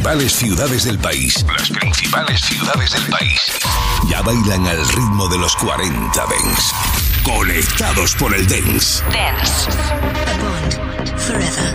principales ciudades del país. Las principales ciudades del país. Ya bailan al ritmo de los 40 Dance. Conectados por el Dance. Dance. A bond forever.